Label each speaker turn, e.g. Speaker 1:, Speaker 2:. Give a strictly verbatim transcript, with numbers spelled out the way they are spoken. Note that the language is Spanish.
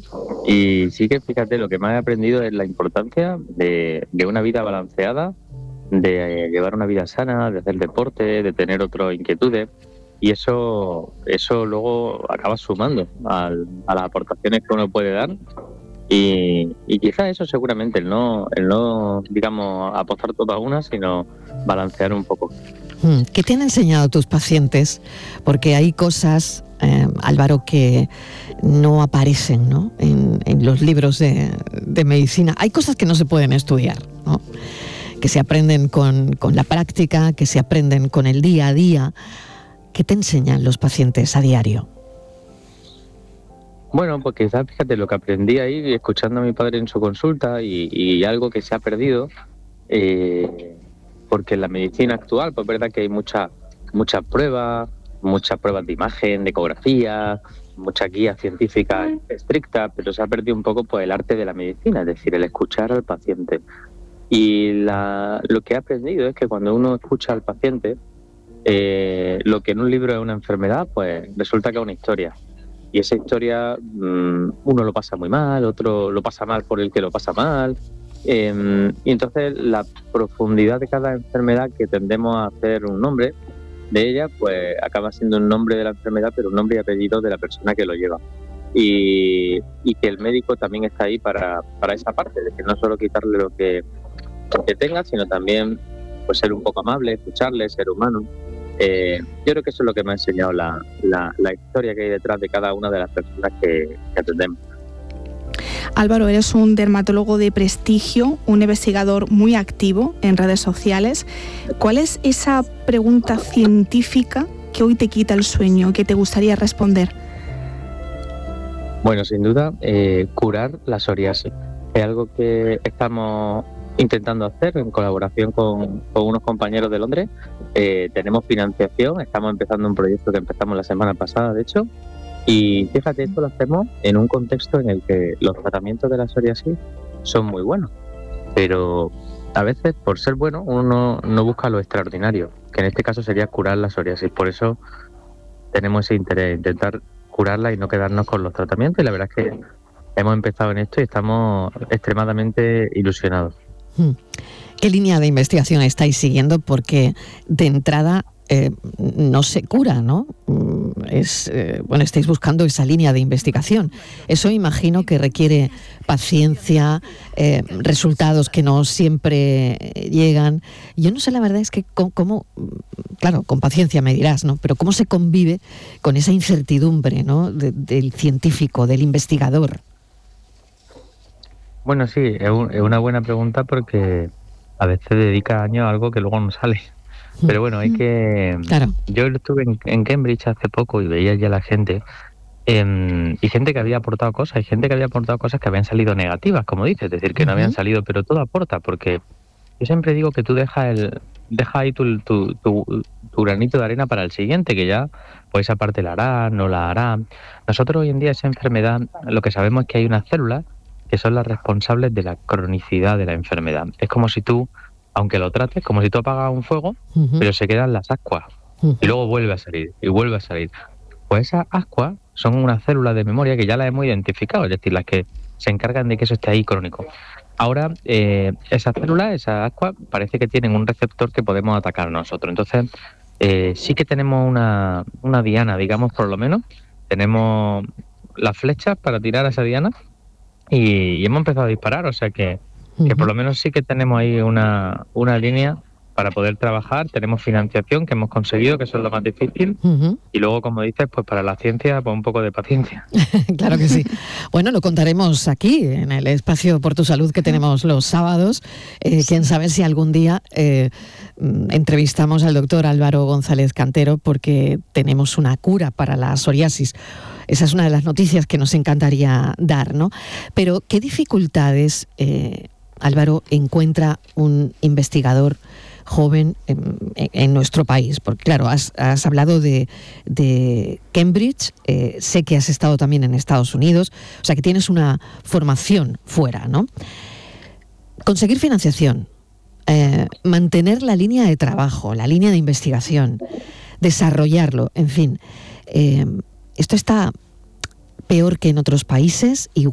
Speaker 1: Y sí que, fíjate, lo que más he aprendido es la importancia de, de una vida balanceada, de llevar una vida sana, de hacer deporte, de tener otras inquietudes. Y eso eso luego acaba sumando al, a las aportaciones que uno puede dar. Y, y quizás eso seguramente, el no, el no, digamos, apostar todo a una, sino balancear un poco.
Speaker 2: ¿Qué te han enseñado tus pacientes? Porque hay cosas, eh, Álvaro, que no aparecen, ¿no?, en, en los libros de, de medicina. Hay cosas que no se pueden estudiar, ¿no?, que se aprenden con, con la práctica, que se aprenden con el día a día. ¿Qué te enseñan los pacientes a diario?
Speaker 1: Bueno, pues quizás, fíjate, lo que aprendí ahí escuchando a mi padre en su consulta y, y algo que se ha perdido, eh, porque en la medicina actual, pues es verdad que hay muchas muchas pruebas, muchas pruebas de imagen, de ecografía, muchas guías científicas estrictas, pero se ha perdido un poco pues el arte de la medicina, es decir, el escuchar al paciente. Y la, lo que he aprendido es que cuando uno escucha al paciente, eh, lo que en un libro es una enfermedad, pues resulta que es una historia. Y esa historia, mmm, uno lo pasa muy mal, otro lo pasa mal por el que lo pasa mal. Eh, y entonces la profundidad de cada enfermedad, que tendemos a hacer un nombre de ella, pues acaba siendo un nombre de la enfermedad, pero un nombre y apellido de la persona que lo lleva. Y, y que el médico también está ahí para, para esa parte, de que no solo quitarle lo que, lo que tenga, sino también pues ser un poco amable, escucharle, ser humano. Eh, yo creo que eso es lo que me ha enseñado la, la, la historia que hay detrás de cada una de las personas que, que atendemos.
Speaker 3: Álvaro, eres un dermatólogo de prestigio, un investigador muy activo en redes sociales. ¿Cuál es esa pregunta científica que hoy te quita el sueño, que te gustaría responder?
Speaker 1: Bueno, sin duda, eh, curar la psoriasis. Es algo que estamos intentando hacer en colaboración con, con unos compañeros de Londres. Eh, tenemos financiación, estamos empezando un proyecto que empezamos la semana pasada, de hecho, y fíjate, esto lo hacemos en un contexto en el que los tratamientos de la psoriasis son muy buenos, pero a veces, por ser bueno, uno no, no busca lo extraordinario, que en este caso sería curar la psoriasis. Por eso tenemos ese interés, intentar curarla y no quedarnos con los tratamientos, y la verdad es que hemos empezado en esto y estamos extremadamente ilusionados.
Speaker 2: ¿Qué línea de investigación estáis siguiendo? Porque de entrada eh, no se cura, ¿no? Es, eh, bueno, estáis buscando esa línea de investigación. Eso imagino que requiere paciencia, eh, resultados que no siempre llegan. Yo no sé, la verdad es que cómo, claro, con paciencia me dirás, ¿no?, pero cómo se convive con esa incertidumbre, ¿no?, de, del científico, del investigador.
Speaker 1: Bueno, sí, es, un, es una buena pregunta, porque a veces dedica años a algo que luego no sale. Pero bueno, hay que...
Speaker 2: Claro.
Speaker 1: Yo estuve en, en Cambridge hace poco y veía ya la gente, eh, y gente que había aportado cosas, y gente que había aportado cosas que habían salido negativas, como dices, es decir, que uh-huh. no habían salido, pero todo aporta, porque yo siempre digo que tú dejas el deja ahí tu, tu, tu, tu granito de arena para el siguiente, que ya, pues esa parte la hará, no la hará. Nosotros hoy en día esa enfermedad, lo que sabemos es que hay unas células que son las responsables de la cronicidad de la enfermedad. Es como si tú, aunque lo trates, como si tú apagas un fuego, uh-huh. pero se quedan las ascuas, uh-huh. y luego vuelve a salir, y vuelve a salir. Pues esas ascuas son unas células de memoria que ya las hemos identificado, es decir, las que se encargan de que eso esté ahí crónico. Ahora, eh, esas células, esas ascuas, parece que tienen un receptor que podemos atacar nosotros. Entonces, eh, sí que tenemos una, una diana, digamos, por lo menos. Tenemos las flechas para tirar a esa diana, Y, y hemos empezado a disparar, o sea que, uh-huh. que por lo menos sí que tenemos ahí una, una línea para poder trabajar. Tenemos financiación que hemos conseguido, que eso es lo más difícil, uh-huh. y luego, como dices, pues para la ciencia, pues un poco de paciencia.
Speaker 2: Claro que sí. Bueno, lo contaremos aquí, en el espacio Por tu Salud que tenemos los sábados. Eh, quién sabe si algún día eh, entrevistamos al doctor Álvaro González Cantero, porque tenemos una cura para la psoriasis. Esa es una de las noticias que nos encantaría dar, ¿no? Pero, ¿qué dificultades, eh, Álvaro, encuentra un investigador joven en, en nuestro país? Porque, claro, has, has hablado de, de Cambridge, eh, sé que has estado también en Estados Unidos, o sea que tienes una formación fuera, ¿no? Conseguir financiación, eh, mantener la línea de trabajo, la línea de investigación, desarrollarlo, en fin... Eh, ¿Esto está peor que en otros países?